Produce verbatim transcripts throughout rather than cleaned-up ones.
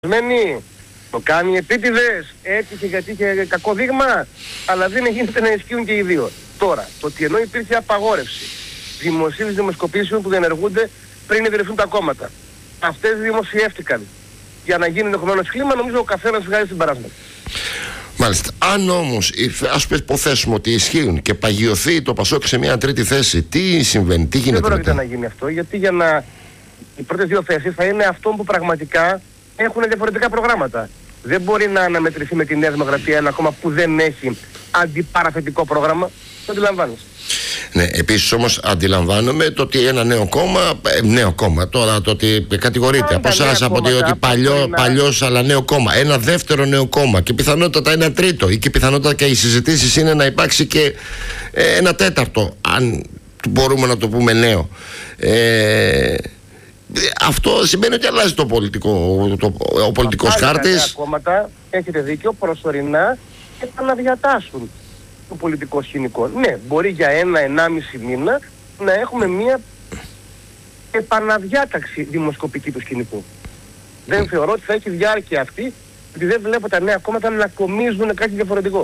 Το κάνει επίτηδες, έτυχε γιατί είχε κακό δείγμα, αλλά δεν γίνεται να ισχύουν και οι δύο. Τώρα, το ότι ενώ υπήρχε απαγόρευση δημοσίευση δημοσκοπήσεων που διενεργούνται πριν ιδρυθούν τα κόμματα, αυτές δημοσιεύτηκαν για να γίνει ενδεχομένως κλίμα, νομίζω ο καθένας βγάζει συμπεράσματα. Μάλιστα. Αν όμως, ας υποθέσουμε ότι ισχύουν και παγιωθεί το Πασόκ σε μια τρίτη θέση, τι συμβαίνει, τι γίνεται? Δεν πρόκειται να γίνει αυτό, γιατί για να... οι πρώτες δύο θέσεις θα είναι αυτό που πραγματικά έχουν διαφορετικά προγράμματα. Δεν μπορεί να αναμετρηθεί με τη Νέα Δημοκρατία ένα κόμμα που δεν έχει αντιπαραθετικό πρόγραμμα. Το αντιλαμβάνεσαι. Ναι, επίσης όμως αντιλαμβάνομαι το ότι ένα νέο κόμμα, ε, νέο κόμμα τώρα, το ότι κατηγορείται από εσάς από ότι, ότι παλιό, να... παλιός αλλά νέο κόμμα, ένα δεύτερο νέο κόμμα και πιθανότατα ένα τρίτο, ή και πιθανότατα και οι συζητήσεις είναι να υπάρξει και ε, ένα τέταρτο, αν μπορούμε να το πούμε νέο. Ε, αυτό σημαίνει ότι αλλάζει το πολιτικό, το, ο πολιτικός χάρτης. Τα κόμματα, έχετε δίκιο, προσωρινά επαναδιατάσσουν το πολιτικό σκηνικό. Ναι, μπορεί για ένα, ενάμιση μήνα να έχουμε μία επαναδιάταξη δημοσκοπική του σκηνικού. Δεν θεωρώ ότι θα έχει διάρκεια αυτή, γιατί δεν βλέπω τα νέα κόμματα να κομίζουν κάτι διαφορετικό.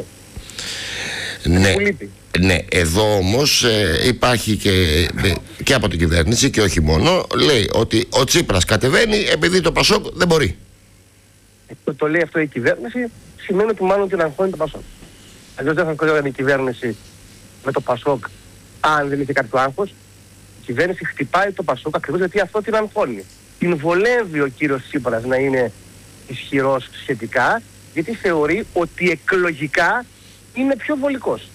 Ναι, ναι, εδώ όμως ε, υπάρχει και, ε, και από την κυβέρνηση και όχι μόνο, λέει ότι ο Τσίπρας κατεβαίνει επειδή το Πασόκ δεν μπορεί. Το, το λέει αυτό η κυβέρνηση, σημαίνει ότι μάλλον την αγχώνει το Πασόκ. Αλλιώς δεν θα κορεύει η κυβέρνηση με το Πασόκ αν δεν είχε κάποιο άγχος. Η κυβέρνηση χτυπάει το Πασόκ ακριβώς γιατί αυτό την αγχώνει. Την βολεύει ο κύριος Τσίπρας να είναι ισχυρός σχετικά, γιατί θεωρεί ότι εκλογικά είναι πιο βολικός.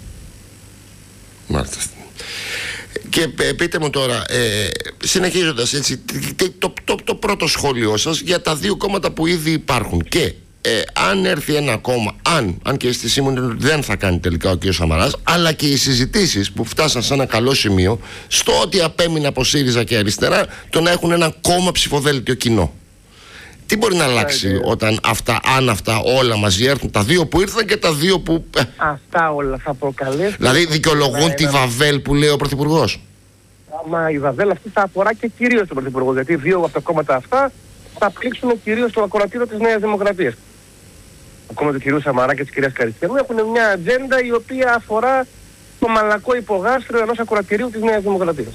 Μάλιστα. Και πείτε μου τώρα, ε, συνεχίζοντας έτσι, το, το, το, το πρώτο σχόλιο σας για τα δύο κόμματα που ήδη υπάρχουν και ε, αν έρθει ένα κόμμα, αν, αν και η αίσθησή μου είναι ότι δεν θα κάνει τελικά ο κ. Σαμαράς, αλλά και οι συζητήσεις που φτάσαν σε ένα καλό σημείο στο ότι απέμεινε από ΣΥΡΙΖΑ και αριστερά το να έχουν ένα κόμμα ψηφοδέλτιο κοινό. Τι μπορεί να αλλάξει όταν αυτά, αν αυτά όλα μαζί έρθουν, τα δύο που ήρθαν και τα δύο που... Αυτά όλα θα προκαλέσουν... Δηλαδή δικαιολογούν τη Βαβέλ που λέει ο Πρωθυπουργός. Μα η Βαβέλ αυτή θα αφορά και κυρίως τον Πρωθυπουργό, γιατί δύο από τα κόμματα αυτά θα πλήξουν κυρίως το ακροατήριο της Νέας Δημοκρατίας. Το κόμμα του κυρίου Σαμαρά και της κυρίας Καριστιανού έχουν μια ατζέντα η οποία αφορά το μαλακό υπογάστριο ενός ακροατηρίου της Νέας Δημοκρατίας.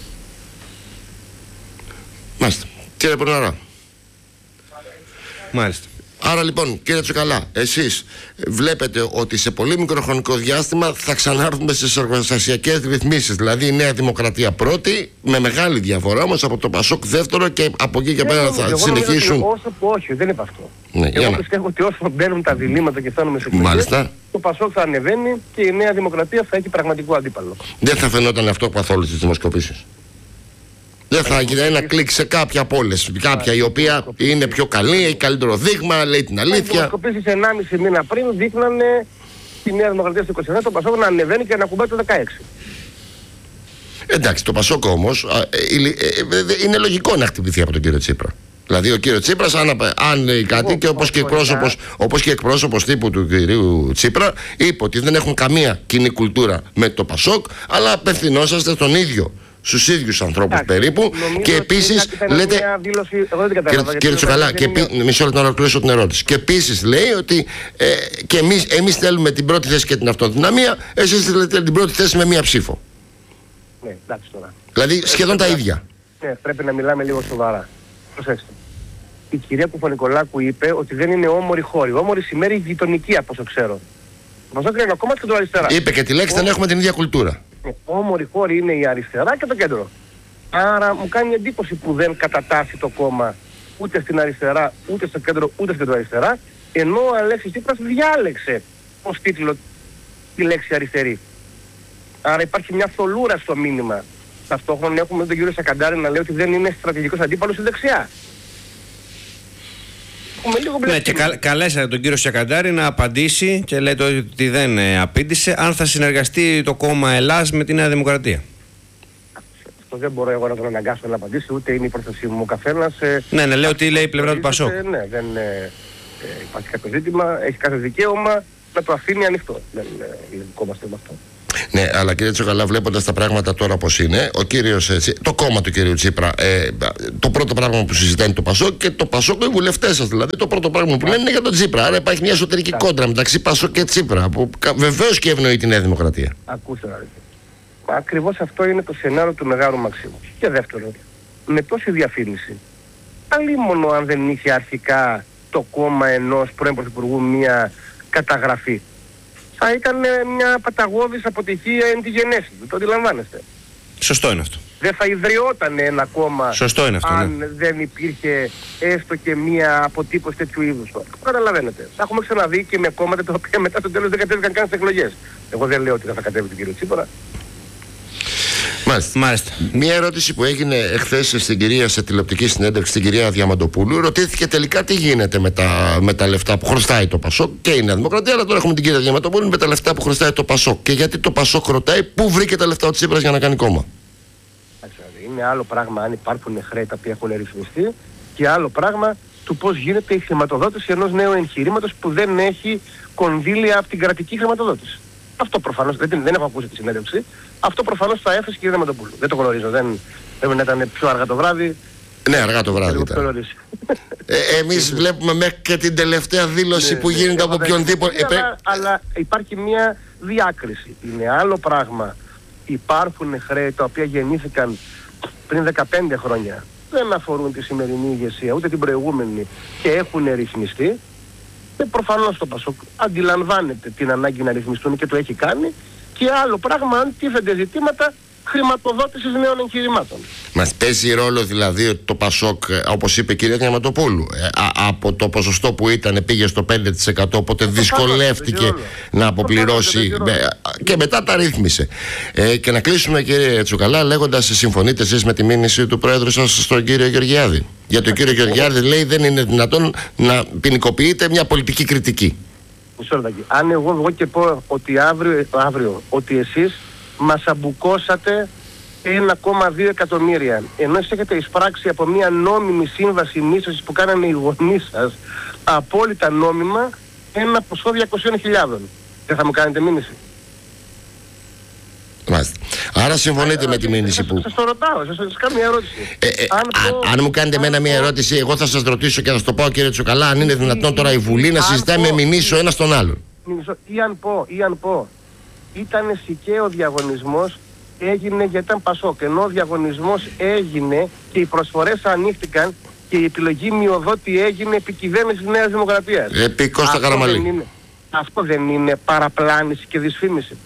Μάλιστα. Κύριε Πορναρά. Μάλιστα. Άρα λοιπόν, κύριε Τσοκαλά, εσείς βλέπετε ότι σε πολύ μικρό χρονικό διάστημα θα ξανάρθουμε στις εργοστασιακές ρυθμίσεις. Δηλαδή η Νέα Δημοκρατία πρώτη, με μεγάλη διαφορά όμως από το Πασόκ δεύτερο και από εκεί και πέρα θα συνεχίσουν. Όσο που όχι, δεν είπα αυτό. Ναι, εγώ πιστεύω ότι όσο μπαίνουν τα διλήμματα και φτάνουμε σε εκλογές, το Πασόκ θα ανεβαίνει και η Νέα Δημοκρατία θα έχει πραγματικό αντίπαλο. Δεν θα φαινόταν αυτό καθόλου στις δημοσκοπήσεις. Δεν θα γίνει ένα κλικ σε κάποια από όλες. Κάποια η οποία είναι πιο καλή, έχει καλύτερο δείγμα, λέει την αλήθεια. Οι δημοσκοπήσεις ενάμιση μήνα πριν δείχνανε τη Νέα Δημοκρατία στο είκοσι εννέα, το Πασόκ να ανεβαίνει και να κουμπάει το δεκαέξι. Εντάξει, το Πασόκ όμως είναι λογικό να χτυπηθεί από τον κύριο Τσίπρα. Δηλαδή ο κύριο Τσίπρας, αν, αν λέει κάτι και όπως και, εκπρόσωπος, όπως και εκπρόσωπος τύπου του κυρίου Τσίπρα, είπε ότι δεν έχουν καμία κοινή κουλτούρα με το Πασόκ, αλλά απευθυνόσαστε στον ίδιο. Στους ίδιους ανθρώπους περίπου και επίσης λέτε δήλωση, κύριε, κύριε Τσοκαλά και επί, μισό λεπτό να ολοκληρώσω την ερώτηση και επίσης λέει ότι ε, και εμείς, εμείς θέλουμε την πρώτη θέση και την αυτοδυναμία, εσείς θέλετε την πρώτη θέση με μία ψήφο. Ναι, εντάξει τώρα. Δηλαδή σχεδόν τα ίδια. Ναι, πρέπει να μιλάμε λίγο σοβαρά. Προσέξτε. Η κυρία Κουφανικολάκου είπε ότι δεν είναι όμορη χώρη. Όμορη σημαίνει γειτονική από όσο ξέρω. Μας έκανε ένα κόμμα και το αριστερά. Είπε και τη λέξη δεν έχουμε την ίδια κουλτούρα. Όμορη χώρη είναι η αριστερά και το κέντρο. Άρα μου κάνει εντύπωση που δεν κατατάσσει το κόμμα ούτε στην αριστερά, ούτε στο κέντρο, ούτε στην αριστερά, ενώ ο Αλέξης Τσίπρας διάλεξε ως τίτλο τη λέξη αριστερή. Άρα υπάρχει μια θολούρα στο μήνυμα. Ταυτόχρονα έχουμε τον κύριο Σακαντάρη να λέει ότι δεν είναι στρατηγικός αντίπαλος στη δεξιά. Ναι, και κα, καλέσατε τον κύριο Σακαντάρη να απαντήσει και λέτε ότι δεν ε, απήντησε αν θα συνεργαστεί το κόμμα Ελλάς με τη Νέα Δημοκρατία. Αυτό δεν μπορώ εγώ να τον αναγκάσω να απαντήσει, ούτε είναι η πρόθεσή μου. Ο καθένας... Ε, ναι, ναι, λέω ότι λέει η πλευρά του Πασόκ. Ναι, δεν ε, ε, υπάρχει κάποιο ζήτημα, έχει κάθε δικαίωμα να το αφήνει ανοιχτό. Δεν είναι δικό μας θέμα αυτό. Ναι, αλλά κύριε Τσοκαλά, βλέποντας τα πράγματα τώρα πώς είναι, ο κύριος, το κόμμα του κύριου Τσίπρα, ε, το πρώτο πράγμα που συζητάει είναι το Πασόκ, και το Πασόκ, οι βουλευτές σας δηλαδή, το πρώτο πράγμα που λένε είναι για τον Τσίπρα. Άρα υπάρχει μια εσωτερική κόντρα μεταξύ Πασόκ και Τσίπρα, που βεβαίως και ευνοεί τη Νέα Δημοκρατία. Ακούστε να δείτε. Ακριβώς αυτό είναι το σενάριο του Μεγάλου Μαξίμου. Και δεύτερον, με τόση διαφήμιση, αλίμονο αν δεν είχε αρχικά το κόμμα ενός πρώην Πρωθυπουργού μια καταγραφή, θα ήταν μια παταγώδης αποτυχία εν τη γενέση του. Το αντιλαμβάνεστε. Σωστό είναι αυτό. Δεν θα ιδρυόταν ένα κόμμα. Σωστό είναι αυτό, αν ναι. δεν υπήρχε έστω και μια αποτύπωση τέτοιου είδους. Το καταλαβαίνετε. Θα έχουμε ξαναδεί και με κόμματα τα οποία μετά στο τέλος δεν κατέβηκαν καν στις εκλογές. Εγώ δεν λέω ότι δεν θα κατέβει τον κύριο Τσίπρα. Μάλιστα. Μάλιστα. Μία ερώτηση που έγινε εχθές στην κυρία, σε τηλεοπτική συνέντευξη, στην κυρία Διαμαντοπούλου, ρωτήθηκε τελικά τι γίνεται με τα, με τα λεφτά που χρωστάει το Πασόκ και η Νέα Δημοκρατία. Αλλά τώρα έχουμε την κυρία Διαμαντοπούλου με τα λεφτά που χρωστάει το Πασόκ. Και γιατί το Πασόκ ρωτάει πού βρήκε τα λεφτά ο Τσίπρας για να κάνει κόμμα. Είναι άλλο πράγμα αν υπάρχουν χρέη τα οποία έχουν ρυθμιστεί, και άλλο πράγμα του πώς γίνεται η χρηματοδότηση ενός νέου εγχειρήματος που δεν έχει κονδύλια από την κρατική χρηματοδότηση. Αυτό προφανώς, δεν, δεν έχω ακούσει τη συνέντευξη, αυτό προφανώς θα έφερε η κυρία Διαμαντοπούλου. Δεν το γνωρίζω, δεν πρέπει να ήταν πιο αργά το βράδυ. Ναι, αργά το βράδυ ήταν. ε, εμείς βλέπουμε μέχρι και την τελευταία δήλωση ναι, που ναι, γίνεται ναι, από οποιονδήποτε. Ε, αλλά, αλλά υπάρχει μια διάκριση. Είναι άλλο πράγμα. Υπάρχουν χρέη τα οποία γεννήθηκαν πριν δεκαπέντε χρόνια. Δεν αφορούν τη σημερινή ηγεσία ούτε την προηγούμενη και έχουν ρυθμιστεί. Και προφανώς το Πασόκ αντιλαμβάνεται την ανάγκη να ρυθμιστούν και το έχει κάνει. Και άλλο πράγμα αν τίθενται ζητήματα χρηματοδότησης νέων εγχειρημάτων. Μας παίζει ρόλο δηλαδή ότι το Πασόκ, όπως είπε η κυρία Διαματοπούλου, α, από το ποσοστό που ήταν πήγε στο πέντε τοις εκατό, οπότε δυσκολεύτηκε να αποπληρώσει και μετά τα ρύθμισε. Ε, και να κλείσουμε, κύριε Τσουκαλά, λέγοντας, συμφωνείτε εσείς με τη μήνυση του Πρόεδρου σας στον κύριο Γεωργιάδη? Για τον κύριο Γεωργιάδη λέει δεν είναι δυνατόν να ποινικοποιείται μια πολιτική κριτική. Μισό λεπτάκι. Αν εγώ βγω και πω ότι αύριο, αύριο ότι εσείς μας αμπουκώσατε ένα κόμμα δύο εκατομμύρια, ενώ εσείς έχετε εισπράξει από μια νόμιμη σύμβαση μίσθωσης που κάνανε οι γονείς σας, απόλυτα νόμιμα, ένα ποσό διακόσιες χιλιάδες. Δεν θα μου κάνετε μήνυση? Μάλιστα. Άρα συμφωνείτε με τη μήνυση που... Σας το ρωτάω, σας, σας κάνω μια ερώτηση. Ε, ε, αν, αν, πω, αν μου κάνετε εμένα μια ερώτηση, εγώ θα σας ρωτήσω και θα σας το πω, κύριε Τσουκαλά, αν είναι δυνατόν τώρα η Βουλή να συζητάει με μηνύσεις ο ένας τον άλλον. Ή αν πω, ή αν πω, ήταν σικαίο διαγωνισμός, έγινε γιατί ήταν Πασόκ, ενώ ο διαγωνισμός έγινε και οι προσφορές ανοίχτηκαν και η επιλογή μειοδότη έγινε επί κυβέρνησης Νέας Δημοκρατίας. Επί Κώστα Καραμανλή. Αυτό δεν είναι παραπλάνηση και δυσφήμιση?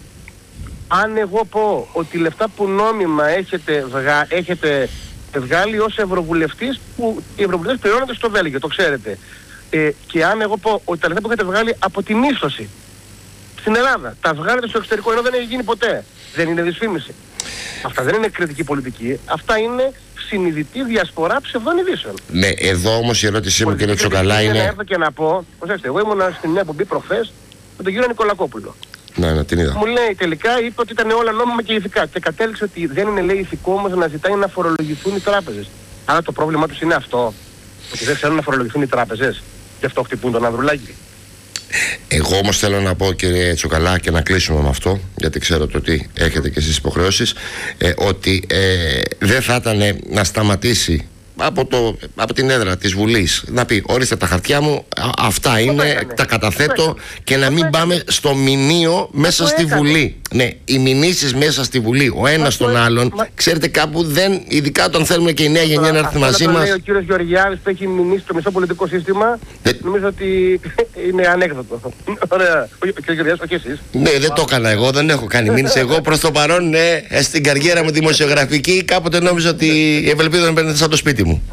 Αν εγώ πω ότι λεφτά που νόμιμα έχετε, βγα, έχετε βγάλει ως ευρωβουλευτής, που οι ευρωβουλευτές πληρώνονται στο Βέλγιο, το ξέρετε, ε, και αν εγώ πω ότι τα λεφτά που έχετε βγάλει από τη μίσθωση στην Ελλάδα τα βγάλετε στο εξωτερικό ενώ δεν έχει γίνει ποτέ, δεν είναι δυσφήμιση? Αυτά δεν είναι κριτική πολιτική, αυτά είναι συνειδητή διασπορά ψευδών ειδήσεων. Ναι, εδώ όμως η ερώτησή μου, κύριε Τσουκαλά, είναι... Να έρθω και να πω, προσέξτε, εγώ ήμουν στην μια εκπομπή προχθές με τον κύριο Νικολακόπουλο. Ναι, ναι, την είδα. Μου λέει τελικά, είπε ότι ήταν όλα νόμιμα και ηθικά. Και κατέληξε ότι δεν είναι, λέει, ηθικό όμως να ζητάει να φορολογηθούν οι τράπεζες. Άρα το πρόβλημά τους είναι αυτό. Ότι δεν θέλουν να φορολογηθούν οι τράπεζες. Γι' αυτό χτυπούν τον Ανδρουλάκη. Εγώ όμως θέλω να πω, κύριε Τσουκαλά, και να κλείσουμε με αυτό, γιατί ξέρω το ότι έχετε και εσείς υποχρεώσεις, ε, ότι ε, δεν θα ήταν να σταματήσει από, το, από την έδρα της Βουλής να πει ορίστε τα χαρτιά μου, α, αυτά είναι, τα καταθέτω, και να μην πάμε στο μηνύο μέσα στη Βουλή. Ναι, οι μηνύσεις μέσα στη Βουλή, ο ένας τον άλλον, μα... ξέρετε, κάπου δεν, ειδικά όταν θέλουμε και η νέα γενιά να έρθει μαζί μας. Αυτό λέει ο κύριος Γεωργιάδης που έχει μηνύσει το μισό πολιτικό σύστημα, δεν... νομίζω ότι είναι ανέκδοτο. Ωραία, ο κύριος Γεωργιάδης, όχι εσείς. Ναι, δεν το έκανα εγώ, δεν έχω κάνει μήνυση. Εγώ προς το παρόν, ναι, στην καριέρα μου δημοσιογραφική, κάποτε νόμιζα ότι η ευελπίδα να παίρνετε σαν το σπίτι μου.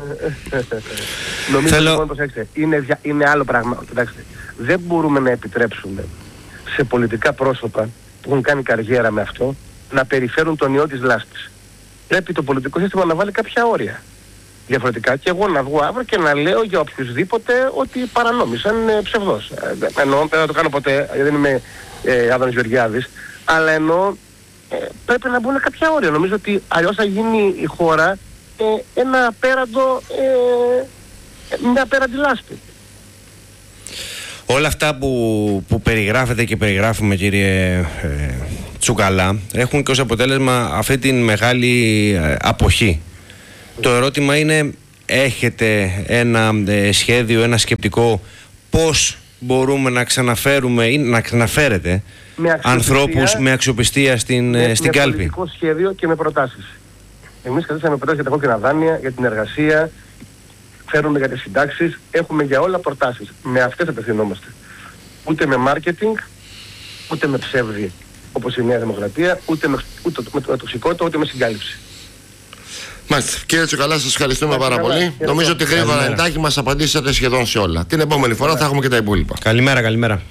Νομίζω Θέλω... λοιπόν, προσέξτε, είναι, είναι άλλο πράγμα. Κοιτάξτε, δεν μπορούμε να επιτρέψουμε σε πολιτικά πρόσωπα που έχουν κάνει καριέρα με αυτό να περιφέρουν τον ιό της λάσπης. Πρέπει το πολιτικό σύστημα να βάλει κάποια όρια. Διαφορετικά και εγώ να βγω αύριο και να λέω για οποιουσδήποτε ότι παρανόμησαν ε, ψευδός. Ε, εννοώ, δεν θα το κάνω ποτέ, δεν είμαι ε, Άδωνης Γεωργιάδης, αλλά εννοώ ε, πρέπει να μπουν κάποια όρια. Νομίζω ότι αλλιώς θα γίνει η χώρα ε, ένα απέραντο, ε, μια απέραντη λάσπη. Όλα αυτά που, που περιγράφετε και περιγράφουμε, κύριε ε, Τσουκαλά, έχουν και ως αποτέλεσμα αυτή την μεγάλη ε, αποχή. Το ερώτημα είναι, έχετε ένα ε, σχέδιο, ένα σκεπτικό πώς μπορούμε να ξαναφέρουμε ή να ξαναφέρετε με ανθρώπους με αξιοπιστία στην, με, στην με κάλπη? Με πολιτικό σχέδιο και με προτάσεις. Εμείς καθίσαμε προτάσεις για τα κόκκινα δάνεια, για την εργασία, φέρουμε για τις συντάξεις, έχουμε για όλα προτάσεις. Με αυτές απευθυνόμαστε. Ούτε με μάρκετινγκ, ούτε με ψεύδι όπως η Νέα Δημοκρατία, ούτε με, ούτε με, με τοξικότητα, ούτε με συγκάλυψη. Μάλιστα. Κύριε Τσουκαλά, σας ευχαριστούμε πάρα καλά, πολύ. Νομίζω ότι γρήγορα εντάχει μας απαντήσατε σχεδόν σε όλα. Την επόμενη φορά θα έχουμε και τα υπόλοιπα. Καλημέρα, καλημέρα.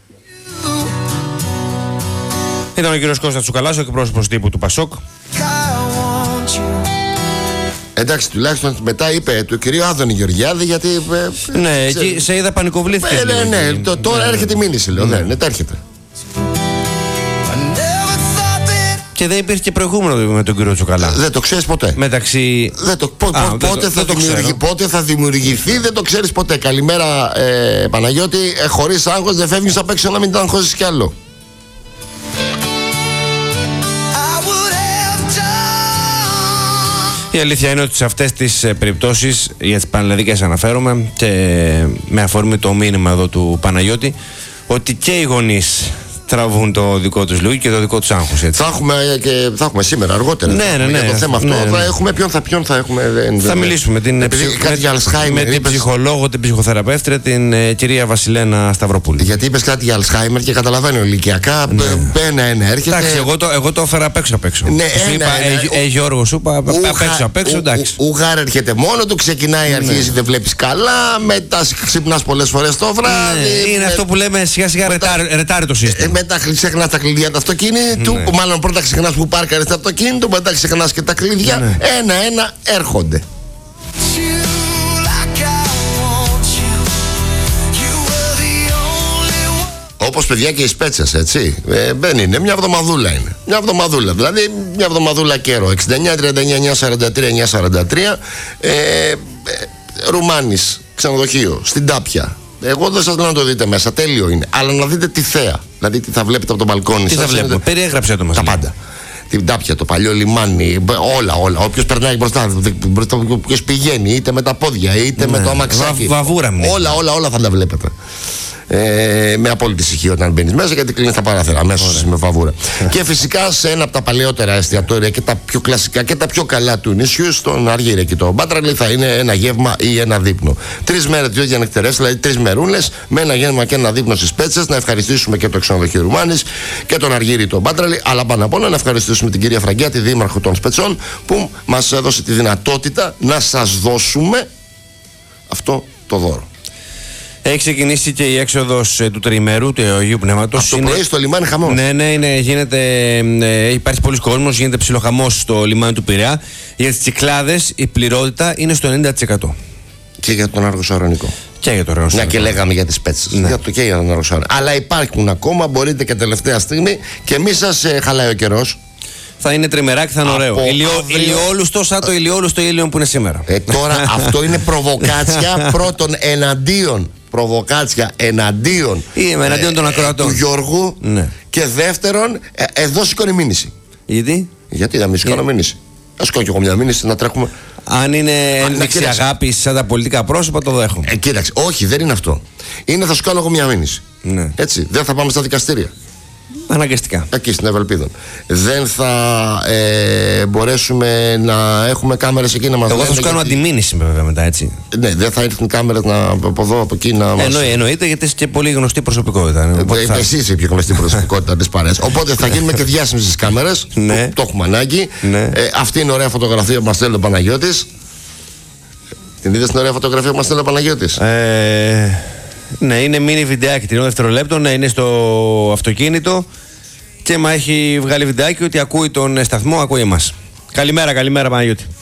Ήταν ο κύριος Κώστας Τσουκαλάς, ο εκπρόσωπος τύπου του Πασόκ. Εντάξει, τουλάχιστον μετά είπε του κυρίου Άδωνη Γεωργιάδη, γιατί. Ε, ναι, εκεί σε είδα πανικοβλήθηκε. Ε, ναι, ναι, ναι, το, τώρα ναι, έρχεται η μήνυση, λέω. Ναι, ναι, έρχεται. Και δεν υπήρχε και προηγούμενο με τον κύριο Τσουκαλά. Δεν το ξέρεις ποτέ. Μεταξύ. Δεν το, πο, Α, πο, δεν πότε, το, θα δεν δημιουργη, πότε θα δημιουργηθεί, δεν το ξέρεις ποτέ. Καλημέρα, ε, Παναγιώτη. Ε, χωρίς άγχος δεν φεύγεις απ' έξω να μην τα αγχώσεις κι άλλο. Η αλήθεια είναι ότι σε αυτές τις περιπτώσεις, για τις πανελλαδικές αναφέρομαι, και με αφορμή το μήνυμα εδώ του Παναγιώτη, ότι και οι γονείς τραβούν το δικό τους λόγο και το δικό τους άγχος. Έτσι. Θα έχουμε, και, θα έχουμε σήμερα αργότερα. Ναι, ναι, ναι, για το θέμα αυτό. Ναι, ναι. Θα έχουμε, ποιον θα, ποιον θα έχουμε. Δεν, θα δεν, μιλήσουμε με την, επειδή, ψυχ... με, με την ψυχολόγο, την ψυχοθεραπεύτρια, την ε, κυρία Βασιλένα Σταυροπούλη. Γιατί είπες κάτι για Αλσχάιμερ και καταλαβαίνω ηλικιακά. Ένα-ένα έρχεται. Εντάξει, εγώ το, εγώ το έφερα απ' έξω απ' έξω. Ναι, σου είπα, ε, ε, Γιώργο, σου είπα απ' έξω απ' έξω, εντάξει. Ουγάρ έρχεται μόνο του, ξεκινάει, αρχίζει, δεν βλέπεις καλά, μετά ξυπνάς πολλές φορές το βράδυ. Είναι αυτό που λέμε σιγά-σιγά ρετάρει το σύστημα. Μετά ξεχνάς τα κλειδιά του αυτοκίνητου, ναι. Μάλλον πρώτα ξεχνάς που πάρκαρες το αυτοκίνητο, μετά ξεχνάς και τα κλειδιά. Ναι. Ένα-ένα έρχονται. Όπως παιδιά και οι σπέτσες, έτσι. Ε, δεν είναι, μια εβδομαδούλα είναι. Μια εβδομαδούλα, δηλαδή μια εβδομαδούλα καιρό. εξήντα εννιά τριάντα εννιά εννιακόσια σαράντα τρία εννιακόσια σαράντα τρία. Ε, ε, Ρουμάνης, ξενοδοχείο, στην Τάπια. Εγώ δεν σας λέω να το δείτε μέσα, τέλειο είναι. Αλλά να δείτε τη θέα. Δηλαδή τι θα βλέπετε από τον μπαλκόνι. Τι σας. Θα βλέπουμε, περιέγραψε το μας. Τα πάντα. Την Τάπια, το παλιό λιμάνι, όλα, όλα. Όποιος περνάει μπροστά, όποιος πηγαίνει, είτε με τα πόδια, είτε ναι. με το αμαξάκι. Βα, βαβούρα μου. Όλα, όλα, όλα θα τα βλέπετε. Ε, με απόλυτη ησυχία όταν μπαίνεις μέσα, γιατί κλείνεις τα παράθυρα αμέσως με βαβούρα. Και φυσικά σε ένα από τα παλαιότερα εστιατόρια και τα πιο κλασικά και τα πιο καλά του νησιού, στον Αργύρι εκεί το Μπάτραλι, θα είναι ένα γεύμα ή ένα δείπνο. Τρεις μέρες, δύο διανυκτερές, δηλαδή τρεις μερούλες με ένα γεύμα και ένα δείπνο στις Πέτσες. Να ευχαριστήσουμε και το ξενοδοχείο Ρουμάνης και τον Αργύρι το Μπάτραλι, αλλά πάνω απ' όλα να ευχαριστήσουμε την κυρία Φραγκιά, τη δήμαρχο των Σπετσών, που μας έδωσε τη δυνατότητα να σας δώσουμε αυτό το δώρο. Έχει ξεκινήσει και η έξοδος ε, του τριημέρου του Αγίου Πνεύματος. Από το πρωί στο λιμάνι χαμός. Ναι, ναι, είναι, γίνεται, ε, υπάρχει πολλής κόσμος, γίνεται ψιλοχαμός στο λιμάνι του Πειραιά. Για τις Κυκλάδες η πληρότητα είναι στο ενενήντα τοις εκατό. Και για τον Αργοσαρονικό. Και για τον Αργοσαρονικό. Ναι, και λέγαμε για τις Πέτσες. Ναι. Για το και για τον Αργοσαρονικό. Αλλά υπάρχουν ακόμα, μπορείτε και τελευταία στιγμή, και μη σας ε, χαλάει ο καιρός. Θα είναι τριμεράκι, θα είναι ωραίο. Ηλιο, ηλιόλουστο σαν το ηλιόλουστο ήλιο που είναι σήμερα. Ε, τώρα αυτό είναι προβοκάτσια πρώτον εναντίον. Προβοκάτσια εναντίον, ή εναντίον ε, των ακροατών του Γιώργου. Ναι. Και δεύτερον, ε, εδώ σηκώνει μήνυση. Γιατί? Γιατί να μην σηκώνω yeah. μήνυση. Α σηκώνω και εγώ μια μήνυση να τρέχουμε. Αν είναι ένδειξη αγάπη σαν τα πολιτικά πρόσωπα, το δέχομαι. Ε, κοίταξε, όχι, δεν είναι αυτό. Είναι θα σηκώνω εγώ μια μήνυση. Ναι. Έτσι, δεν θα πάμε στα δικαστήρια. Αναγκαστικά. Εκεί στην Ευελπίδων. Δεν θα ε, μπορέσουμε να έχουμε κάμερες εκεί να μας. Εγώ θα σου κάνω γιατί... αντιμήνυση βέβαια μετά, έτσι. Ναι, δεν θα έρθουν κάμερες να, από εδώ, από εκεί να μας... Εννοεί, εννοείται, γιατί είσαι και πολύ γνωστή προσωπικότητα. Ε, θα... Εσύ είσαι η πιο γνωστή προσωπικότητα της παρέας. Οπότε θα γίνουμε και διάσημοι στις κάμερες. Ναι. Το έχουμε ανάγκη. Ναι. Ε, αυτή είναι ωραία φωτογραφία που μας στέλνει ο Παναγιώτης. Την είδες την ωραία φωτογραφία που μας στέλνει ο Παναγιώτης? Ε... Ναι, είναι μίνι βιντεάκι τριών δευτερολέπτων, ναι, είναι στο αυτοκίνητο και μα έχει βγάλει βιντεάκι ότι ακούει τον σταθμό, ακούει εμάς. Καλημέρα, καλημέρα Παναγιώτη.